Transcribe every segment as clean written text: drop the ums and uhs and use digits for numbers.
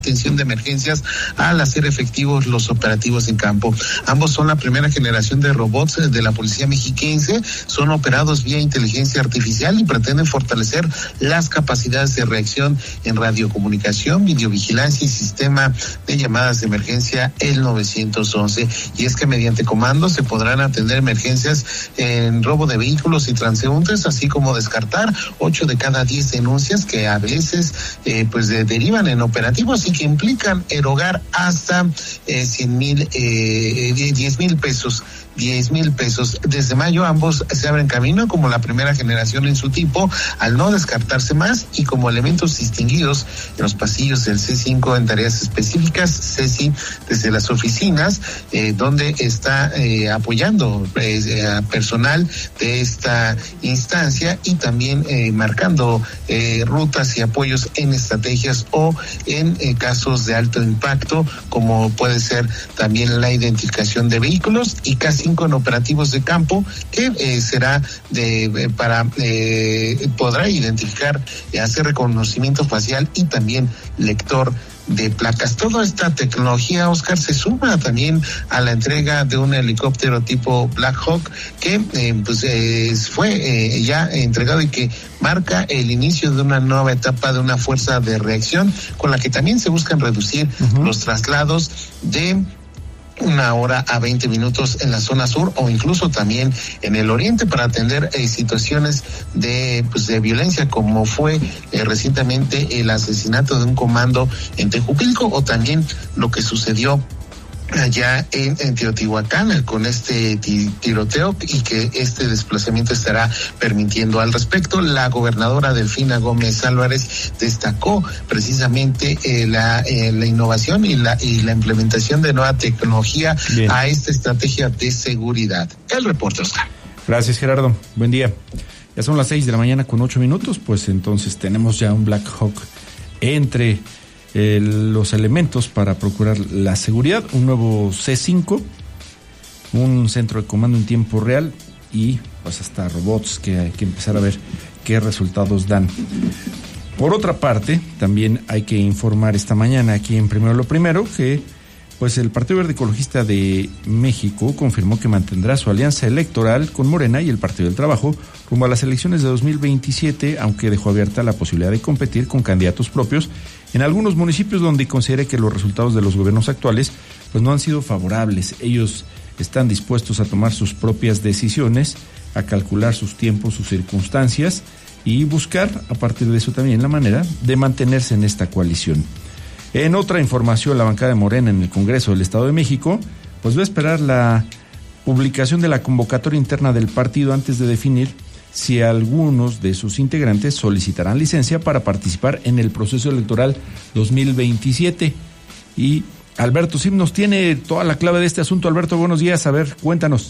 atención de emergencias al hacer efectivos los operativos en campo. Ambos son la primera generación de robots de la policía mexiquense, son operados vía inteligencia artificial y pretenden fortalecer las capacidades de reacción en radiocomunicación, videovigilancia y sistema de llamadas de emergencia, el 911. Y es que mediante comandos se podrán atender emergencias en robo de vehículos y transeúntes, así como descartar 8 de cada 10 denuncias que a veces derivan en operativos y que implican erogar hasta 10,000 pesos. 10,000 pesos. Desde mayo ambos se abren camino como la primera generación en su tipo, al no descartarse más y como elementos distinguidos en los pasillos del C5 en tareas específicas. Ceci, desde las oficinas, donde está apoyando a personal de esta instancia y también marcando rutas y apoyos en estrategias o en casos de alto impacto, como puede ser también la identificación de vehículos, y casi en operativos de campo que podrá identificar, hacer reconocimiento facial y también lector de placas. Toda esta tecnología, Oscar, se suma también a la entrega de un helicóptero tipo Black Hawk que fue ya entregado y que marca el inicio de una nueva etapa de una fuerza de reacción con la que también se buscan reducir los traslados de 1 hora a 20 minutos en la zona sur o incluso también en el oriente para atender situaciones de violencia, como fue recientemente el asesinato de un comando en Tejupilco, o también lo que sucedió allá en Teotihuacán con este tiroteo y que este desplazamiento estará permitiendo. Al respecto, la gobernadora Delfina Gómez Álvarez destacó precisamente la innovación y la implementación de nueva tecnología a esta estrategia de seguridad. El reporte, Oscar. Gracias, Gerardo. Buen día. Ya son las 6:08 a.m, pues entonces tenemos ya un Black Hawk entre los elementos para procurar la seguridad, un nuevo C5, un centro de comando en tiempo real y pues hasta robots que hay que empezar a ver qué resultados dan. Por otra parte, también hay que informar esta mañana aquí en Primero lo Primero que pues el Partido Verde Ecologista de México confirmó que mantendrá su alianza electoral con Morena y el Partido del Trabajo rumbo a las elecciones de 2027, aunque dejó abierta la posibilidad de competir con candidatos propios en algunos municipios donde considere que los resultados de los gobiernos actuales pues no han sido favorables. Ellos están dispuestos a tomar sus propias decisiones, a calcular sus tiempos, sus circunstancias y buscar a partir de eso también la manera de mantenerse en esta coalición. En otra información, la bancada de Morena en el Congreso del Estado de México pues va a esperar la publicación de la convocatoria interna del partido antes de definir si algunos de sus integrantes solicitarán licencia para participar en el proceso electoral 2027. Y Alberto Sim nos tiene toda la clave de este asunto. Alberto, buenos días. A ver, cuéntanos.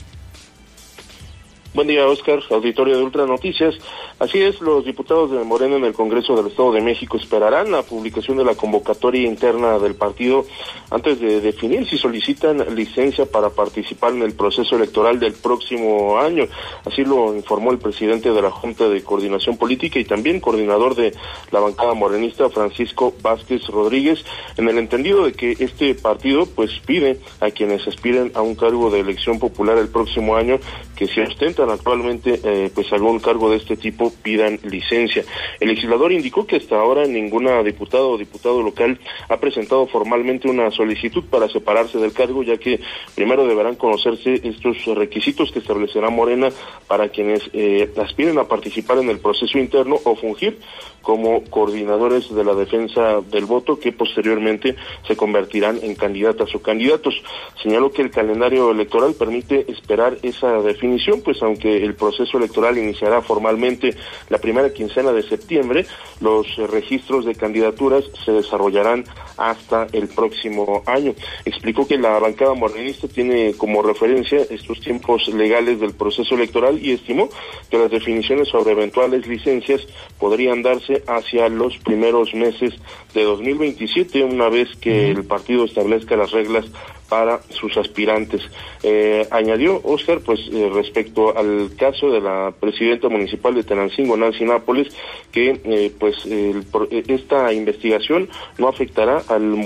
Buen día, Oscar, auditorio de Ultra Noticias. Así es, los diputados de Morena en el Congreso del Estado de México esperarán la publicación de la convocatoria interna del partido antes de definir si solicitan licencia para participar en el proceso electoral del próximo año. Así lo informó el presidente de la Junta de Coordinación Política y también coordinador de la bancada morenista, Francisco Vázquez Rodríguez, en el entendido de que este partido pues pide a quienes aspiren a un cargo de elección popular el próximo año que se ostentan actualmente pues algún cargo de este tipo pidan licencia. El legislador indicó que hasta ahora ninguna diputada o diputado local ha presentado formalmente una solicitud para separarse del cargo, ya que primero deberán conocerse estos requisitos que establecerá Morena para quienes aspiren a participar en el proceso interno o fungir como coordinadores de la defensa del voto, que posteriormente se convertirán en candidatas o candidatos. Señaló que el calendario electoral permite esperar esa definición, pues aunque el proceso electoral iniciará formalmente la primera quincena de septiembre, los registros de candidaturas se desarrollarán hasta el próximo año. Explicó que la bancada morenista tiene como referencia estos tiempos legales del proceso electoral y estimó que las definiciones sobre eventuales licencias podrían darse hacia los primeros meses de 2027, una vez que el partido establezca las reglas para sus aspirantes. Añadió Oscar, pues respecto al caso de la presidenta municipal de Tenancingo, Nancy Nápoles, que esta investigación no afectará al